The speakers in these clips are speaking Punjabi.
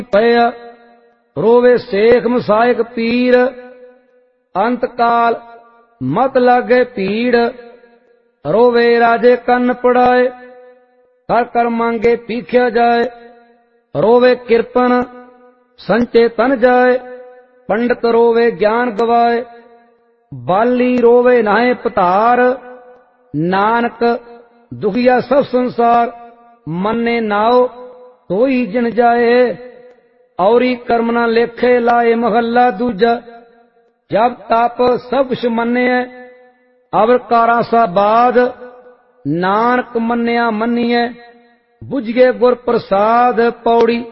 ਪਿਆ ਰੋਵੇ ਸੇਖ ਮਸਾਇਕ ਪੀਰ। ਅੰਤ ਕਾਲ ਮਤ ਲਾਗੇ ਭੀੜ ਰੋਵੇ ਰਾਜੇ ਕੰਨ ਪੜਾਏ। ਕਰ ਕਰ ਮੰਗੇ ਪੀਖਿਆ ਜਾਏ ਰੋਵੇ ਕਿਰਪਨ ਸੰਚੇ ਤਨ ਜਾਏ। ਪੰਡਤ ਰੋਵੇ ਗਿਆਨ ਗਵਾਏ ਬਾਲੀ ਰੋਵੇ ਨਾਏ ਪਤਾਰ। ਨਾਨਕ ਦੁਖੀਆ ਸਭ ਸੰਸਾਰ ਮੰਨੇ ਨਾਉ ਤੋਈ ਜਿਨ ਜਾਏ। ਔਰੀ ਕਰਮ ਨਾ ਲੇਖੇ ਲਾਏ ਮਹੱਲਾ ਦੂਜਾ। ਜਬ ਤਪ ਸਭ ਕੁਛ ਮੰਨਿਐ ਅਵਰ ਕਾਰਾਂ ਸਾ ਬਾਦ। ਨਾਨਕ ਮੰਨਿਆ ਮੰਨੀਐ ਬੁਝ ਗਏ ਗੁਰ ਪ੍ਰਸਾਦ। ਪੌੜੀ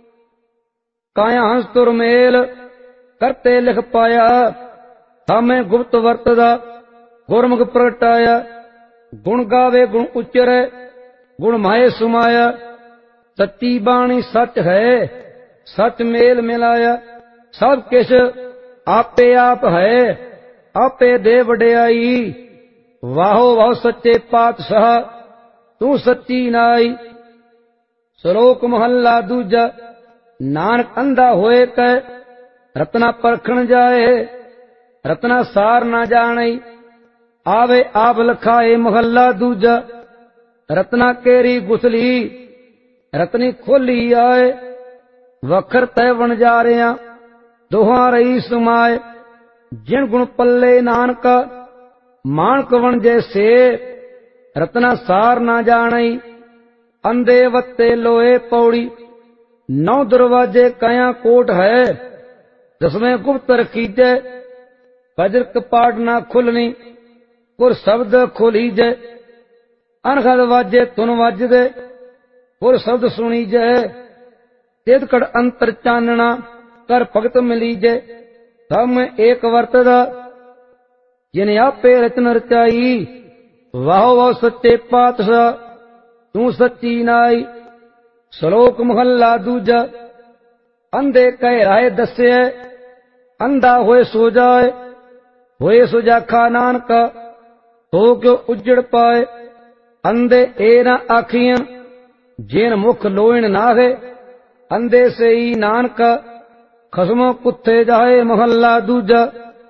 ਕਾਇਆ ਹੰਸ ਤੁਰ ਮੇਲ ਕਰਤੇ ਲਿਖ ਪਾਇਆ। ਥਾਮੇ ਗੁਪਤ ਵਰਤਦਾ ਗੁਰਮੁਖ ਪ੍ਰਗਟਾਇਆ। ਗੁਣ ਗਾਵੇ ਗੁਣ ਉਚਰੈ ਗੁਣ ਮਾਏ ਸੁਮਾਇਆ। ਸੱਚੀ ਬਾਣੀ ਸੱਚ ਹੈ ਸੱਚ ਮੇਲ ਮਿਲਾਇਆ। ਸਭ ਕਿਛ ਆਪੇ ਆਪ ਹੈ ਆਪੇ ਦੇ ਵਡਿਆਈ। ਵਾਹੋ ਵਾਹ ਸੱਚੇ ਪਾਤਸ਼ਾਹ ਤੂੰ ਸੱਚੀ ਨਾਈ। ਸ਼ਲੋਕ ਮਹੱਲਾ ਦੂਜਾ। ਨਾਨਕ ਅੰਧਾ ਹੋਏ ਕੈ ਰਤਨਾ ਪਰਖਣ ਜਾਏ। ਰਤਨਾ ਸਾਰ ਨਾ ਜਾਣਈ ਆਵੇ ਆਪ ਲਖਾਏ। ਮਹੱਲਾ ਦੂਜਾ। ਰਤਨਾ ਕੇਰੀ ਗੁਸਲੀ ਰਤਨੀ ਖੋਲੀ ਆਏ। ਵਖਰ ਤੈ ਵਣਜਾਰਿਆਂ ਦੋਹਾਂ ਰਹੀ ਸਮਾਏ। ਜਿਨ ਗੁਣ ਪੱਲੇ ਨਾਨਕਾ ਮਾਨਕ ਵਣਜੇ ਸੇ। ਰਤਨਾ ਸਾਰ ਨਾ ਜਾਣਈ ਅੰਧੇ ਵੱਤੇ ਲੋਏ। ਪੌੜੀ ਨੌ ਦਰਵਾਜੇ ਕਇਆ ਕੋਟ ਹੈ ਦਸਵੇਂ ਗੁਪਤ ਰਖੀਜੈ। ਵਜਰ ਕਪਾਟ ਨਾ ਖੁੱਲਣੀ ਪੁਰ ਸ਼ਬਦ ਖੋਲੀਜੈ। ਅਨਹਦ ਵਾਜੇ ਧੁਨ ਵੱਜਦੇ ਪੁਰ ਸ਼ਬਦ ਸੁਣੀਜੈ। ਤਿਤ ਕੜ ਅੰਤਰ ਚਾਨਣਾ ਕਰ ਭਗਤ ਮਿਲੀਜੈ। ਸਭ ਮੈਂ ਏਕ ਵਰਤਦਾ ਜਿਨ ਆਪੇ ਰਚਨ ਰਚਾਈ। ਵਾਹੋ ਵਾਹ ਸੱਚੇ ਪਾਤਸ਼ਾਹ ਤੂੰ ਸੱਚੀ ਨਾਈ। ਸ਼ਲੋਕ ਮਹੱਲਾ ਦੂਜਾ। ਅੰਧੇ ਕਹਿ ਰਾਏ ਦੱਸਿਐ ਅੰਧਾ ਹੋਏ ਸੋ ਜਾਏ। ਹੋਏ ਸੋ ਜਾਖਾ ਨਾਨਕਾ ਹੋ ਕਿਉ ਉਜੜ ਪਾਏ। ਅੰਧੇ ਏ ਨਾ ਆਖੀਆਂ ਜਿਨ ਮੁਖ ਲੋਇਣ ਨਾਹੇ। ਅੰਧੇ ਸਈ ਨਾਨਕਾ ਖਸਮੋ ਕੁੱਥੇ ਜਾਏ। ਮਹੱਲਾ ਦੂਜਾ।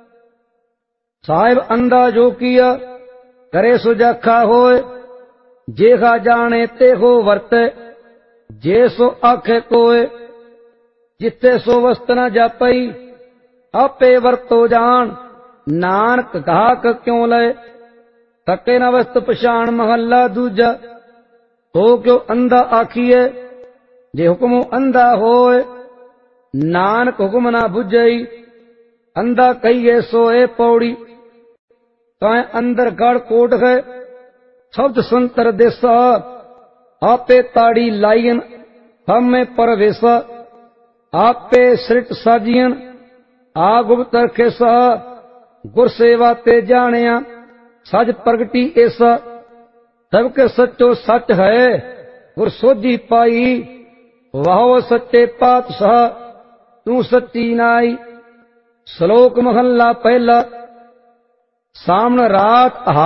ਸਾਹਿਬ ਅੰਧਾ ਜੋ ਕੀਆ ਕਰੇ ਸੋ ਜਾਖਾ ਹੋਏ। ਜੇਹਾ ਜਾਣੇ ਤੇਹੋ ਵਰਤੈ ਜੇ ਸੋ ਆਖੇ ਕੋਏ। ਜਿੱਥੇ ਸੋ ਵਸਤ ਨਾ ਜਾਪਈ ਆਪੇ ਵਰਤੋ ਜਾਣ। ਨਾਨਕ ਗਾਹਕ ਕਿਉ ਲਏ ਥਕੇ ਨਾ ਵਸਤ ਪਛਾਣ। ਮਹੱਲਾ ਦੂਜਾ। ਹੋ ਕਿਉ ਅੰਧਾ ਆਖੀਐ ਜੇ ਹੁਕਮੋ ਅੰਧਾ ਹੋਏ। ਨਾਨਕ ਹੁਕਮ ਨਾ ਬੁਝਈ ਅੰਧਾ ਕਹੀਏ ਸੋਏ। ਪੌੜੀ ਕਾਇ ਅੰਦਰ ਗੜ ਕੋਟ ਹੈ ਸ਼ਬਦ ਸੰਤਰ ਦੇਸਾ। ਆਪੇ ਤਾੜੀ ਲਾਈਨ ਹਮੇ ਪਰਵੇਸਾ। ਆਪੇ ਸ੍ਰਿਟ ਸਾਜੀਨ ਆ ਗੁਪਤ ਰਖੇਸਾ। ਗੁਰ ਸੇਵਾ ਤੇ ਜਾਣਿਆ ਸਜ ਪ੍ਰਗਟੀ ਐਸਾ। ਸਭ ਕੇ ਸੱਚੋ ਸੱਚ ਹੈ ਗੁਰ ਸੋਝੀ ਪਾਈ। ਵਾਹੋ ਸੱਚੇ ਪਾਤਸ਼ਾਹ ਤੂੰ ਸੱਚੀ ਨਾਈ। ਸ਼ਲੋਕ ਮਹੱਲਾ ਪਹਿਲਾ। ਸਾਮਨ ਰਾਤ